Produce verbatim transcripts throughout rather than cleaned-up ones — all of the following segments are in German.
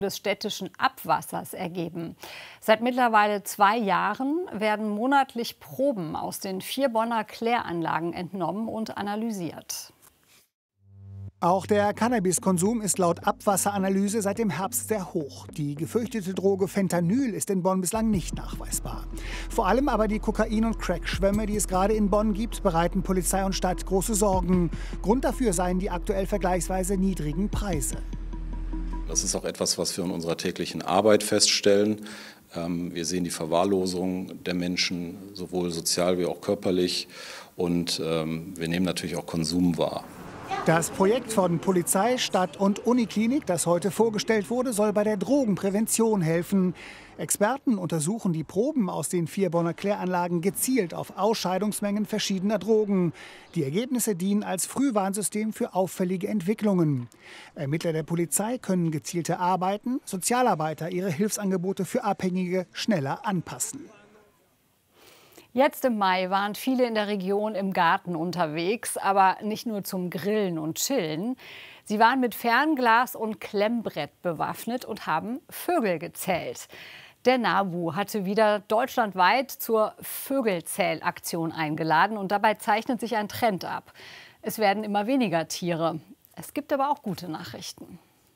des städtischen Abwassers ergeben. Seit mittlerweile zwei Jahren werden monatlich Proben aus den vier Bonner Kläranlagen entnommen und analysiert. Auch der Cannabiskonsum ist laut Abwasseranalyse seit dem Herbst sehr hoch. Die gefürchtete Droge Fentanyl ist in Bonn bislang nicht nachweisbar. Vor allem aber die Kokain- und Crack-Schwämme, die es gerade in Bonn gibt, bereiten Polizei und Stadt große Sorgen. Grund dafür seien die aktuell vergleichsweise niedrigen Preise. Das ist auch etwas, was wir in unserer täglichen Arbeit feststellen. Wir sehen die Verwahrlosung der Menschen, sowohl sozial wie auch körperlich. Und wir nehmen natürlich auch Konsum wahr. Das Projekt von Polizei, Stadt und Uniklinik, das heute vorgestellt wurde, soll bei der Drogenprävention helfen. Experten untersuchen die Proben aus den vier Bonner Kläranlagen gezielt auf Ausscheidungsmengen verschiedener Drogen. Die Ergebnisse dienen als Frühwarnsystem für auffällige Entwicklungen. Ermittler der Polizei können gezielte Arbeiten, Sozialarbeiter ihre Hilfsangebote für Abhängige schneller anpassen. Jetzt im Mai waren viele in der Region im Garten unterwegs, aber nicht nur zum Grillen und Chillen. Sie waren mit Fernglas und Klemmbrett bewaffnet und haben Vögel gezählt. Der NABU hatte wieder deutschlandweit zur Vögelzählaktion eingeladen und dabei zeichnet sich ein Trend ab. Es werden immer weniger Tiere. Es gibt aber auch gute Nachrichten.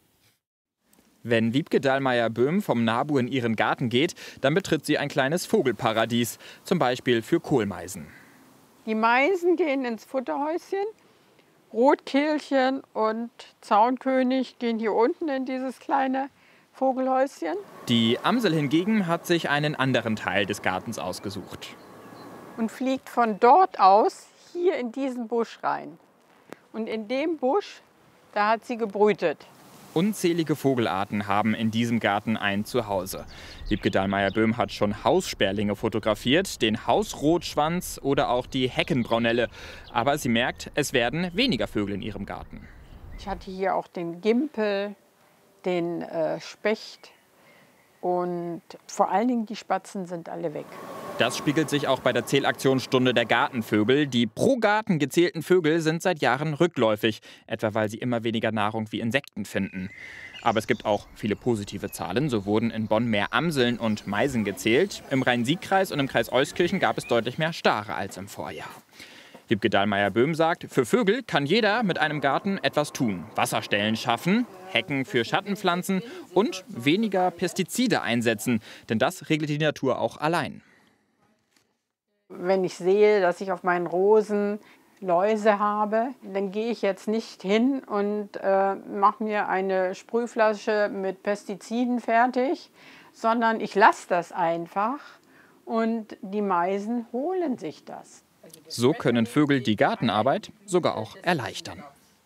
Wenn Wiebke Dahlmeier-Böhm vom NABU in ihren Garten geht, dann betritt sie ein kleines Vogelparadies, zum Beispiel für Kohlmeisen. Die Meisen gehen ins Futterhäuschen, Rotkehlchen und Zaunkönig gehen hier unten in dieses kleine Vogelhäuschen. Die Amsel hingegen hat sich einen anderen Teil des Gartens ausgesucht. Und fliegt von dort aus hier in diesen Busch rein. Und in dem Busch, da hat sie gebrütet. Unzählige Vogelarten haben in diesem Garten ein Zuhause. Wiebke Dahlmeier-Böhm hat schon Haussperlinge fotografiert, den Hausrotschwanz oder auch die Heckenbraunelle. Aber sie merkt, es werden weniger Vögel in ihrem Garten. Ich hatte hier auch den Gimpel, den äh, Specht und vor allen Dingen die Spatzen sind alle weg. Das spiegelt sich auch bei der Zählaktionsstunde der Gartenvögel. Die pro Garten gezählten Vögel sind seit Jahren rückläufig, etwa weil sie immer weniger Nahrung wie Insekten finden. Aber es gibt auch viele positive Zahlen. So wurden in Bonn mehr Amseln und Meisen gezählt. Im Rhein-Sieg-Kreis und im Kreis Euskirchen gab es deutlich mehr Stare als im Vorjahr. Wiebke Dahlmeier-Böhm sagt, für Vögel kann jeder mit einem Garten etwas tun. Wasserstellen schaffen, Hecken für Schattenpflanzen und weniger Pestizide einsetzen. Denn das regelt die Natur auch allein. Wenn ich sehe, dass ich auf meinen Rosen Läuse habe, dann gehe ich jetzt nicht hin und äh, mache mir eine Sprühflasche mit Pestiziden fertig, sondern ich lasse das einfach und die Meisen holen sich das. So können Vögel die Gartenarbeit sogar auch erleichtern.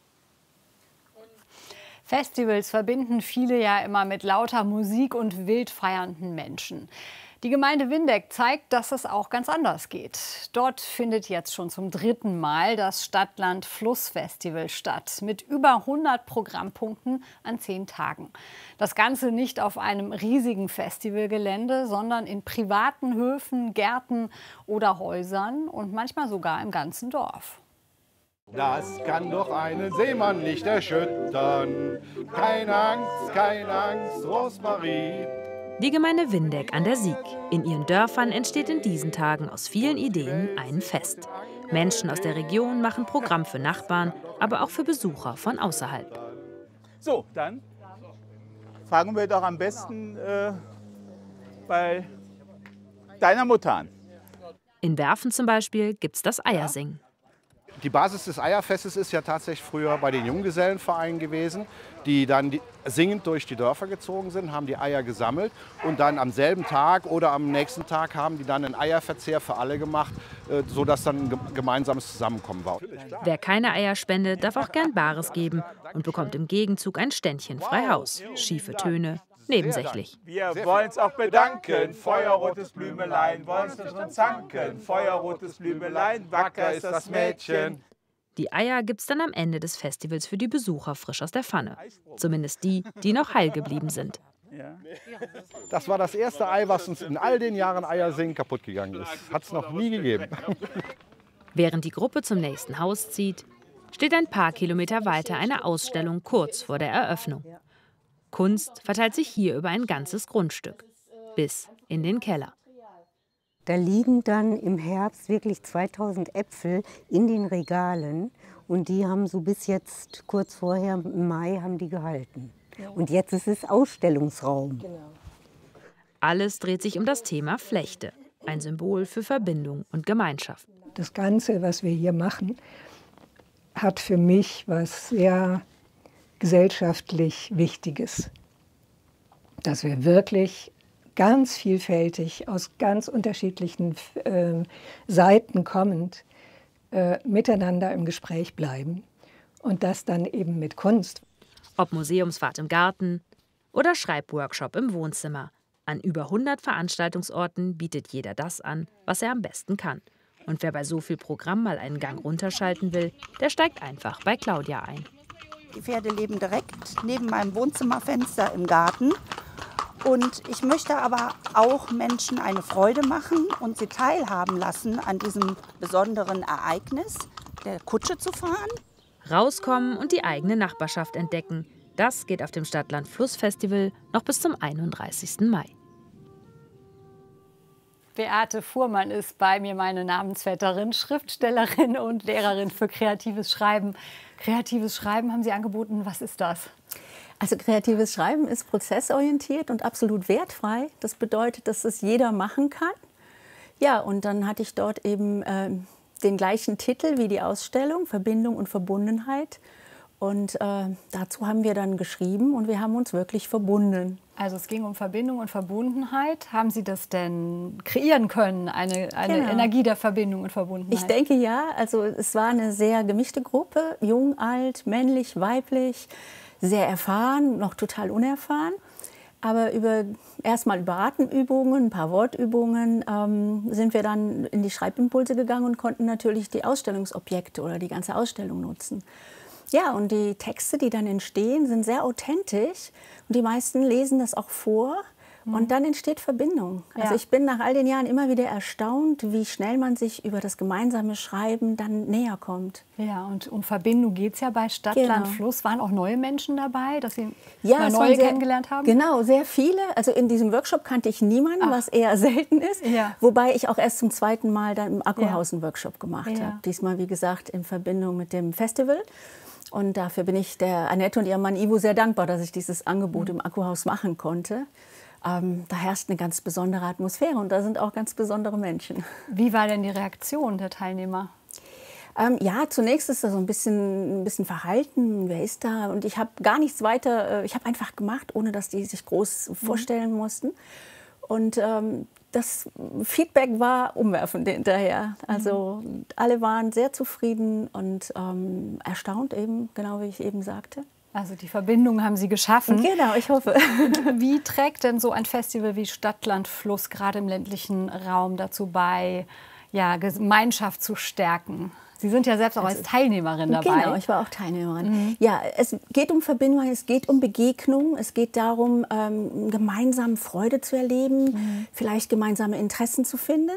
Festivals verbinden viele ja immer mit lauter Musik und wild feiernden Menschen. Die Gemeinde Windeck zeigt, dass es auch ganz anders geht. Dort findet jetzt schon zum dritten Mal das Stadt-Land-Fluss-Festival statt. Mit über hundert Programmpunkten an zehn Tagen. Das Ganze nicht auf einem riesigen Festivalgelände, sondern in privaten Höfen, Gärten oder Häusern und manchmal sogar im ganzen Dorf. Das kann doch einen Seemann nicht erschüttern. Keine Angst, keine Angst, Rosmarie. Die Gemeinde Windeck an der Sieg. In ihren Dörfern entsteht in diesen Tagen aus vielen Ideen ein Fest. Menschen aus der Region machen Programm für Nachbarn, aber auch für Besucher von außerhalb. So, dann fangen wir doch am besten äh, bei deiner Mutter an. In Werfen zum Beispiel gibt's das Eiersingen. Die Basis des Eierfestes ist ja tatsächlich früher bei den Junggesellenvereinen gewesen, die dann die, singend durch die Dörfer gezogen sind, haben die Eier gesammelt und dann am selben Tag oder am nächsten Tag haben die dann einen Eierverzehr für alle gemacht, äh, sodass dann ein gemeinsames Zusammenkommen war. Wer keine Eier spendet, darf auch gern Bares geben und bekommt im Gegenzug ein Ständchen frei Haus. Schiefe Töne, nebensächlich. Wir wollen uns auch bedanken, feuerrotes Blümelein, wollen uns schon zanken, feuerrotes Blümelein, wacker ist das Mädchen. Die Eier gibt's dann am Ende des Festivals für die Besucher frisch aus der Pfanne. Zumindest die, die noch heil geblieben sind. Das war das erste Ei, was uns in all den Jahren Eiersingen kaputt gegangen ist. Hat es noch nie gegeben. Während die Gruppe zum nächsten Haus zieht, steht ein paar Kilometer weiter eine Ausstellung kurz vor der Eröffnung. Kunst verteilt sich hier über ein ganzes Grundstück, bis in den Keller. Da liegen dann im Herbst wirklich zweitausend Äpfel in den Regalen und die haben so bis jetzt, kurz vorher, im Mai, haben die gehalten. Und jetzt ist es Ausstellungsraum. Alles dreht sich um das Thema Flechte, ein Symbol für Verbindung und Gemeinschaft. Das Ganze, was wir hier machen, hat für mich was sehr gesellschaftlich Wichtiges. Dass wir wirklich ganz vielfältig, aus ganz unterschiedlichen äh, Seiten kommend, äh, miteinander im Gespräch bleiben. Und das dann eben mit Kunst. Ob Museumsfahrt im Garten oder Schreibworkshop im Wohnzimmer. An über hundert Veranstaltungsorten bietet jeder das an, was er am besten kann. Und wer bei so viel Programm mal einen Gang runterschalten will, der steigt einfach bei Claudia ein. Die Pferde leben direkt neben meinem Wohnzimmerfenster im Garten. Und ich möchte aber auch Menschen eine Freude machen und sie teilhaben lassen an diesem besonderen Ereignis, der Kutsche zu fahren. Rauskommen und die eigene Nachbarschaft entdecken. Das geht auf dem Stadt-Land-Fluss-Festival noch bis zum einunddreißigsten Mai. Beate Fuhrmann ist bei mir, meine Namensvetterin, Schriftstellerin und Lehrerin für kreatives Schreiben. Kreatives Schreiben haben Sie angeboten. Was ist das? Also kreatives Schreiben ist prozessorientiert und absolut wertfrei. Das bedeutet, dass es jeder machen kann. Ja, und dann hatte ich dort eben äh, den gleichen Titel wie die Ausstellung, Verbindung und Verbundenheit. Und äh, dazu haben wir dann geschrieben und wir haben uns wirklich verbunden. Also es ging um Verbindung und Verbundenheit. Haben Sie das denn kreieren können, eine, eine Genau. Energie der Verbindung und Verbundenheit? Ich denke ja, also es war eine sehr gemischte Gruppe, jung, alt, männlich, weiblich, sehr erfahren, noch total unerfahren. Aber über, erstmal über Atemübungen, ein paar Wortübungen ähm, sind wir dann in die Schreibimpulse gegangen und konnten natürlich die Ausstellungsobjekte oder die ganze Ausstellung nutzen. Ja, und die Texte, die dann entstehen, sind sehr authentisch. Und die meisten lesen das auch vor. Und dann entsteht Verbindung. Also Ja. ich bin nach all den Jahren immer wieder erstaunt, wie schnell man sich über das gemeinsame Schreiben dann näher kommt. Ja, und um Verbindung geht es ja bei Stadt, Genau. Land, Fluss. Waren auch neue Menschen dabei, dass Sie Ja, mal es neue waren sehr, kennengelernt haben? Genau, sehr viele. Also in diesem Workshop kannte ich niemanden, Ach. was eher selten ist. Ja. Wobei ich auch erst zum zweiten Mal dann im Akkuhaus Ja. einen Workshop gemacht Ja. habe. Diesmal, wie gesagt, in Verbindung mit dem Festival. Und dafür bin ich der Annette und ihrem Mann Ivo sehr dankbar, dass ich dieses Angebot im Akkuhaus machen konnte. Ähm, da herrscht eine ganz besondere Atmosphäre und da sind auch ganz besondere Menschen. Wie war denn die Reaktion der Teilnehmer? Ähm, ja, zunächst ist da so ein bisschen, ein bisschen verhalten, wer ist da? Und ich habe gar nichts weiter, äh, ich habe einfach gemacht, ohne dass die sich groß vorstellen mussten. Und ähm, das Feedback war umwerfend hinterher. Also alle waren sehr zufrieden und ähm, erstaunt eben, genau wie ich eben sagte. Also die Verbindung haben Sie geschaffen. Genau, ich hoffe. Wie trägt denn so ein Festival wie Stadt, Land, Fluss gerade im ländlichen Raum dazu bei, ja, Gemeinschaft zu stärken? Sie sind ja selbst auch als Teilnehmerin dabei. Genau, ich war auch Teilnehmerin. Mhm. Ja, es geht um Verbindung, es geht um Begegnung, es geht darum, ähm, gemeinsam Freude zu erleben, mhm. vielleicht gemeinsame Interessen zu finden.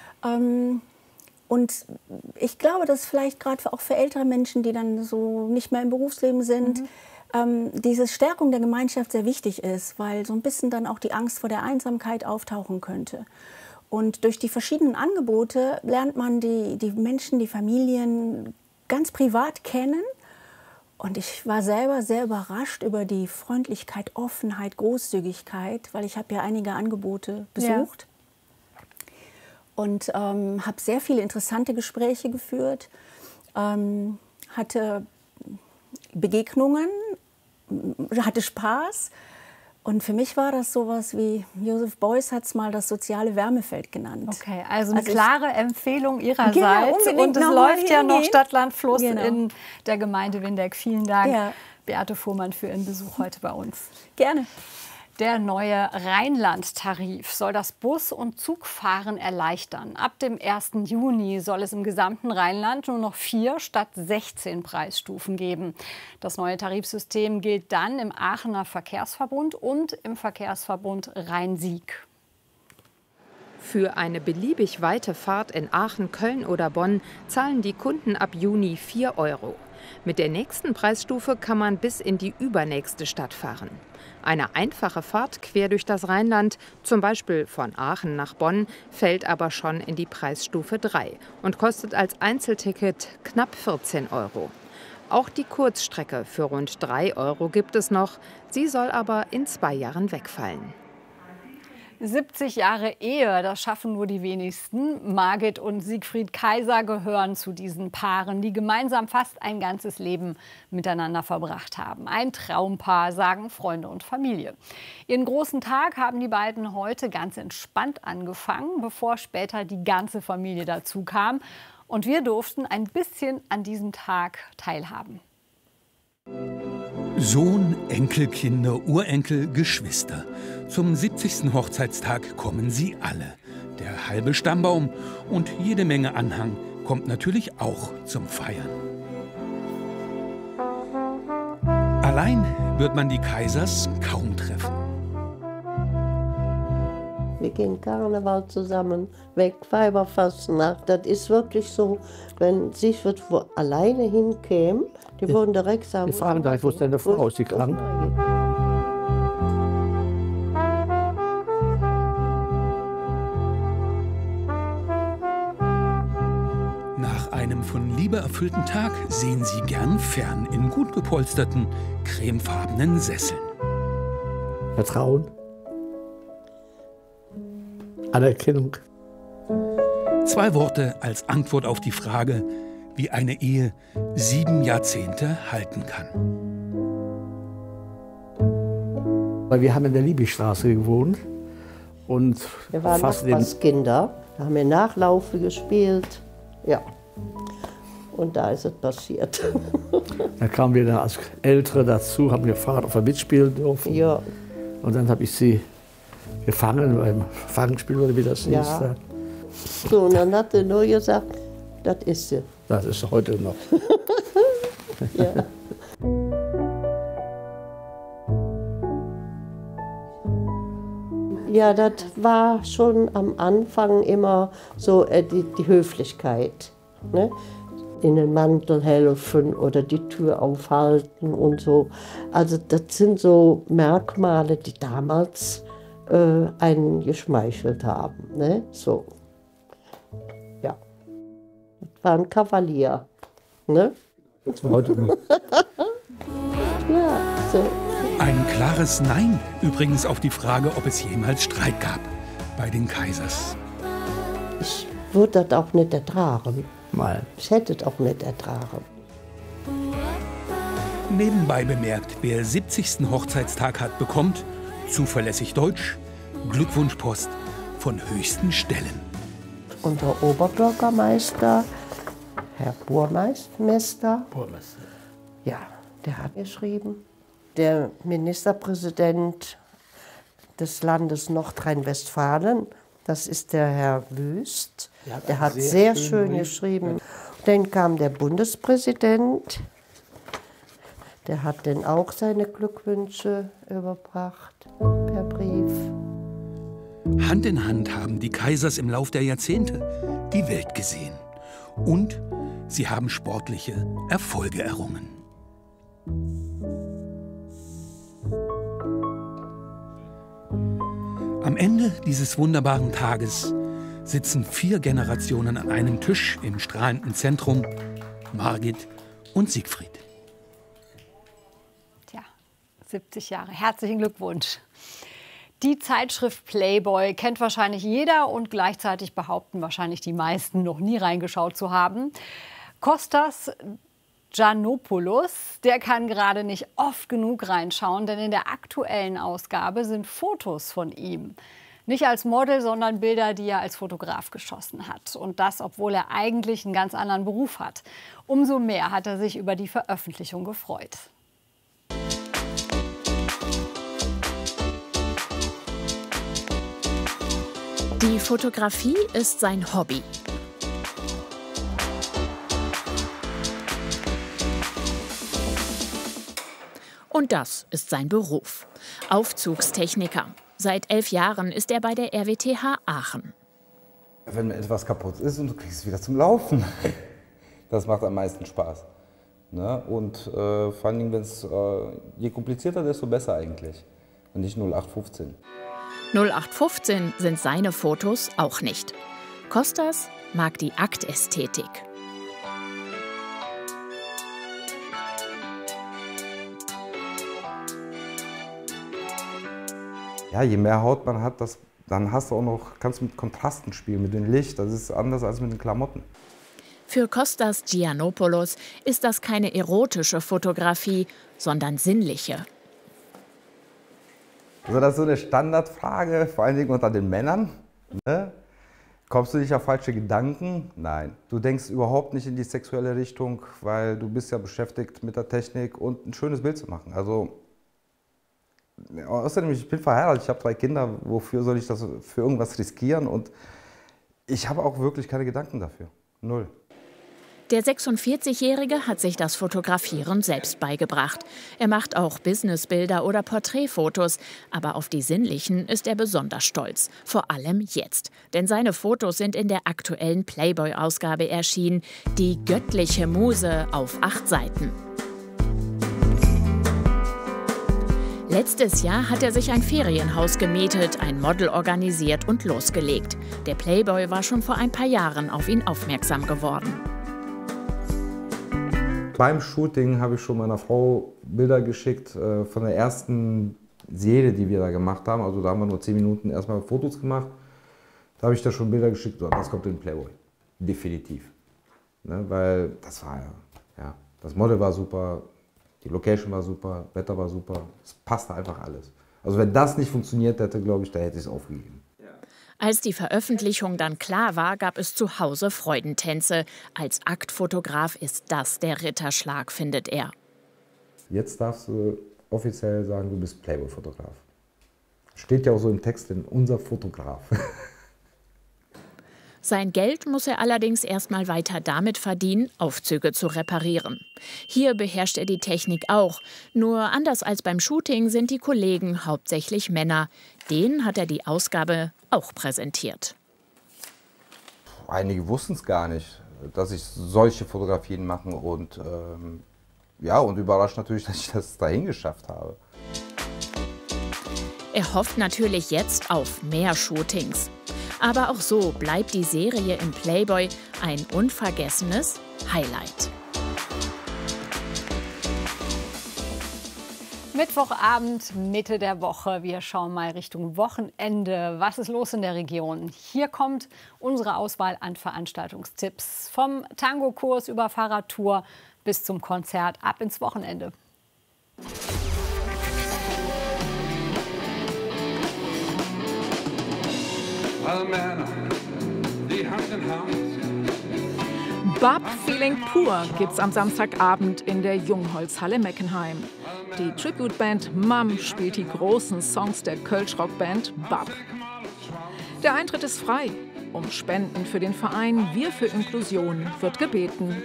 Ähm, und ich glaube, dass vielleicht gerade auch für ältere Menschen, die dann so nicht mehr im Berufsleben sind, mhm. ähm, diese Stärkung der Gemeinschaft sehr wichtig ist, weil so ein bisschen dann auch die Angst vor der Einsamkeit auftauchen könnte. Und durch die verschiedenen Angebote lernt man die, die Menschen, die Familien ganz privat kennen. Und ich war selber sehr überrascht über die Freundlichkeit, Offenheit, Großzügigkeit, weil ich habe ja einige Angebote besucht. Ja. Und ähm, habe sehr viele interessante Gespräche geführt, ähm, hatte Begegnungen, hatte Spaß. Und für mich war das sowas wie, Joseph Beuys hat es mal das soziale Wärmefeld genannt. Okay, also eine also klare Empfehlung Ihrerseits. Genau, und es noch läuft ja noch hingehen. Stadt, Land, Fluss Genau. in der Gemeinde Windeck. Vielen Dank, Ja. Beate Fuhrmann, für Ihren Besuch heute bei uns. Gerne. Der neue Rheinland-Tarif soll das Bus- und Zugfahren erleichtern. Ab dem ersten Juni soll es im gesamten Rheinland nur noch vier statt sechzehn Preisstufen geben. Das neue Tarifsystem gilt dann im Aachener Verkehrsverbund und im Verkehrsverbund Rhein-Sieg. Für eine beliebig weite Fahrt in Aachen, Köln oder Bonn zahlen die Kunden ab Juni vier Euro. Mit der nächsten Preisstufe kann man bis in die übernächste Stadt fahren. Eine einfache Fahrt quer durch das Rheinland, zum Beispiel von Aachen nach Bonn, fällt aber schon in die Preisstufe drei und kostet als Einzelticket knapp vierzehn Euro. Auch die Kurzstrecke für rund drei Euro gibt es noch. Sie soll aber in zwei Jahren wegfallen. siebzig Jahre Ehe, das schaffen nur die wenigsten. Margit und Siegfried Kaiser gehören zu diesen Paaren, die gemeinsam fast ein ganzes Leben miteinander verbracht haben. Ein Traumpaar, sagen Freunde und Familie. Ihren großen Tag haben die beiden heute ganz entspannt angefangen, bevor später die ganze Familie dazu kam. Und wir durften ein bisschen an diesem Tag teilhaben. Sohn, Enkelkinder, Urenkel, Geschwister. Zum siebzigsten Hochzeitstag kommen sie alle. Der halbe Stammbaum und jede Menge Anhang kommt natürlich auch zum Feiern. Allein wird man die Kaisers kaum treffen. Wir gehen Karneval zusammen weg, Weiberfastnacht. Das ist wirklich so, wenn Siegfried wo alleine hinkäme, die würden direkt sagen... Wir fragen direkt, wo ist deine Frau? Ist sie krank? Nach einem von Liebe erfüllten Tag sehen sie gern fern in gut gepolsterten, cremefarbenen Sesseln. Vertrauen. Anerkennung. Zwei Worte als Antwort auf die Frage, wie eine Ehe sieben Jahrzehnte halten kann. Wir haben in der Liebigstraße gewohnt. Und wir waren fast Nachbarskinder, da haben wir Nachlaufe gespielt. Ja. Und da ist es passiert. Da kamen wir dann als Ältere dazu, haben gefragt, ob wir mitspielen dürfen. Ja. Und dann habe ich sie gefangen beim Fangspiel oder wie das ja. hieß. So, und dann hat er nur gesagt, das ist sie. Das ist heute noch. Ja. Ja, das war schon am Anfang immer so äh, die, die Höflichkeit. Ne? In den Mantel helfen oder die Tür aufhalten und so. Also das sind so Merkmale, die damals äh, einen geschmeichelt haben. Ne? So. Ja. Das war ein Kavalier. Ne? Heute noch. Ja, so. Ein klares Nein übrigens auf die Frage, ob es jemals Streit gab bei den Kaisers. Ich würde das auch nicht ertragen. Mal. Ich hätte es auch nicht ertragen. Nebenbei bemerkt, wer siebzigsten Hochzeitstag hat, bekommt, zuverlässig Deutsch, Glückwunschpost von höchsten Stellen. Unser Oberbürgermeister, Herr Burmeister, Burmeister. Ja, der hat geschrieben. Der Ministerpräsident des Landes Nordrhein-Westfalen, das ist der Herr Wüst, der hat, der hat sehr, sehr schön, schön geschrieben. Dann kam der Bundespräsident, der hat dann auch seine Glückwünsche überbracht per Brief. Hand in Hand haben die Kaisers im Lauf der Jahrzehnte die Welt gesehen. Und sie haben sportliche Erfolge errungen. Am Ende dieses wunderbaren Tages sitzen vier Generationen an einem Tisch im strahlenden Zentrum, Margit und Siegfried. Tja, siebzig Jahre. Herzlichen Glückwunsch. Die Zeitschrift Playboy kennt wahrscheinlich jeder und gleichzeitig behaupten wahrscheinlich die meisten, noch nie reingeschaut zu haben. Kostas Giannopoulos, der kann gerade nicht oft genug reinschauen, denn in der aktuellen Ausgabe sind Fotos von ihm. Nicht als Model, sondern Bilder, die er als Fotograf geschossen hat. Und das, obwohl er eigentlich einen ganz anderen Beruf hat. Umso mehr hat er sich über die Veröffentlichung gefreut. Die Fotografie ist sein Hobby. Und das ist sein Beruf. Aufzugstechniker. Seit elf Jahren ist er bei der R W T H Aachen. Wenn etwas kaputt ist und du kriegst es wieder zum Laufen. Das macht am meisten Spaß. Ne? Und äh, vor allen Dingen, wenn's, äh, je komplizierter, desto besser eigentlich. Und nicht null acht fünfzehn. null acht fünfzehn sind seine Fotos auch nicht. Kostas mag die Aktästhetik. Ja, je mehr Haut man hat, das, dann hast du auch noch, kannst du mit Kontrasten spielen, mit dem Licht. Das ist anders als mit den Klamotten. Für Kostas Giannopoulos ist das keine erotische Fotografie, sondern sinnliche. Also das ist so eine Standardfrage, vor allen Dingen unter den Männern. Ne? Kommst du nicht auf falsche Gedanken? Nein. Du denkst überhaupt nicht in die sexuelle Richtung, weil du bist ja beschäftigt mit der Technik und ein schönes Bild zu machen. Also außerdem, ich bin verheiratet, ich habe drei Kinder. Wofür soll ich das für irgendwas riskieren? Und ich habe auch wirklich keine Gedanken dafür. Null. Der sechsundvierzigjährige hat sich das Fotografieren selbst beigebracht. Er macht auch Businessbilder oder Porträtfotos. Aber auf die sinnlichen ist er besonders stolz. Vor allem jetzt. Denn seine Fotos sind in der aktuellen Playboy-Ausgabe erschienen. Die göttliche Muse auf acht Seiten. Letztes Jahr hat er sich ein Ferienhaus gemietet, ein Model organisiert und losgelegt. Der Playboy war schon vor ein paar Jahren auf ihn aufmerksam geworden. Beim Shooting habe ich schon meiner Frau Bilder geschickt äh, von der ersten Serie, die wir da gemacht haben. Also da haben wir nur zehn Minuten erstmal Fotos gemacht. Da habe ich da schon Bilder geschickt, so, das kommt in den Playboy. Definitiv. Ne, weil das war ja, ja, das Model war super, die Location war super, Wetter war super, es passte einfach alles. Also wenn das nicht funktioniert hätte, glaube ich, da hätte ich es aufgegeben. Als die Veröffentlichung dann klar war, gab es zu Hause Freudentänze. Als Aktfotograf ist das der Ritterschlag, findet er. Jetzt darfst du offiziell sagen, du bist Playboy-Fotograf. Steht ja auch so im Text drin, unser Fotograf. Sein Geld muss er allerdings erstmal weiter damit verdienen, Aufzüge zu reparieren. Hier beherrscht er die Technik auch. Nur anders als beim Shooting sind die Kollegen hauptsächlich Männer. Denen hat er die Ausgabe auch präsentiert. Einige wussten es gar nicht, dass ich solche Fotografien mache. Und, ähm, ja, und überrascht natürlich, dass ich das dahin geschafft habe. Er hofft natürlich jetzt auf mehr Shootings. Aber auch so bleibt die Serie im Playboy ein unvergessenes Highlight. Mittwochabend, Mitte der Woche. Wir schauen mal Richtung Wochenende. Was ist los in der Region? Hier kommt unsere Auswahl an Veranstaltungstipps. Vom Tango-Kurs über Fahrradtour bis zum Konzert. Ab ins Wochenende. Alle Männer, die Hand in Hand. Bab Feeling Pur gibt's am Samstagabend in der Jungholzhalle Meckenheim. Die Tributeband Mam spielt die großen Songs der Kölsch-Rockband Bab. Der Eintritt ist frei. Um Spenden für den Verein Wir für Inklusion wird gebeten.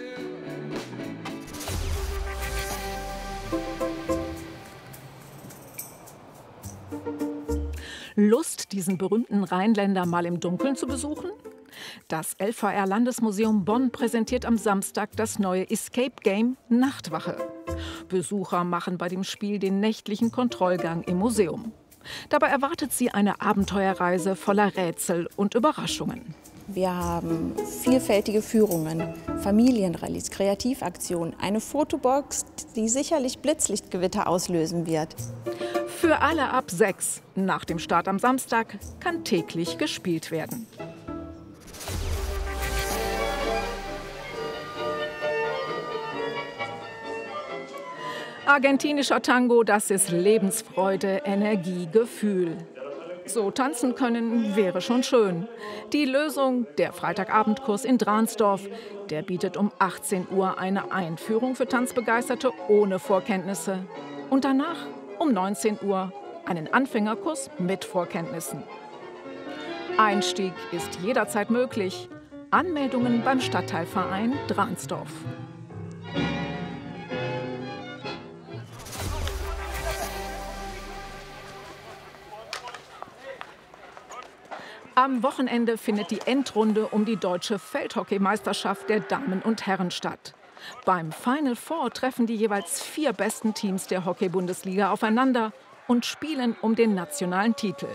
Lust, diesen berühmten Rheinländer mal im Dunkeln zu besuchen? Das L V R-Landesmuseum Bonn präsentiert am Samstag das neue Escape Game Nachtwache. Besucher machen bei dem Spiel den nächtlichen Kontrollgang im Museum. Dabei erwartet sie eine Abenteuerreise voller Rätsel und Überraschungen. Wir haben vielfältige Führungen, Familienrallyes, Kreativaktionen, eine Fotobox, die sicherlich Blitzlichtgewitter auslösen wird. Für alle ab sechs. Nach dem Start am Samstag kann täglich gespielt werden. Argentinischer Tango, das ist Lebensfreude, Energie, Gefühl. So tanzen können wäre schon schön. Die Lösung, der Freitagabendkurs in Dransdorf. Der bietet um achtzehn Uhr eine Einführung für Tanzbegeisterte ohne Vorkenntnisse. Und danach um neunzehn Uhr einen Anfängerkurs mit Vorkenntnissen. Einstieg ist jederzeit möglich. Anmeldungen beim Stadtteilverein Dransdorf. Am Wochenende findet die Endrunde um die deutsche Feldhockeymeisterschaft der Damen und Herren statt. Beim Final Four treffen die jeweils vier besten Teams der Hockey-Bundesliga aufeinander und spielen um den nationalen Titel.